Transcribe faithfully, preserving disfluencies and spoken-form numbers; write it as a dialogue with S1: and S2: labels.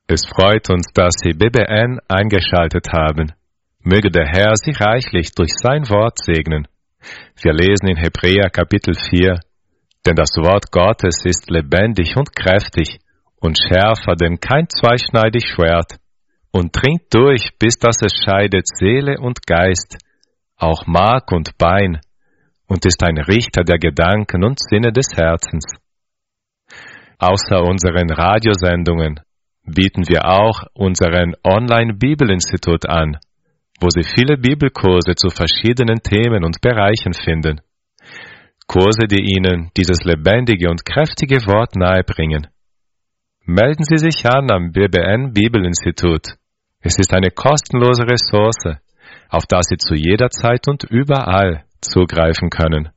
S1: Es freut uns, dass Sie B B N eingeschaltet haben. Möge der Herr Sie reichlich durch sein Wort segnen. Wir lesen in Hebräer Kapitel vier, denn das Wort Gottes ist lebendig und kräftig und schärfer denn kein zweischneidig Schwert und dringt durch, bis dass es scheidet Seele und Geist, auch Mark und Bein, und ist ein Richter der Gedanken und Sinne des Herzens. Außer unseren Radiosendungen bieten wir auch unseren Online-Bibelinstitut an, wo Sie viele Bibelkurse zu verschiedenen Themen und Bereichen finden. Kurse, die Ihnen dieses lebendige und kräftige Wort nahebringen. Melden Sie sich an am B B N Bibelinstitut. Es ist eine kostenlose Ressource, auf das Sie zu jeder Zeit und überall zugreifen können.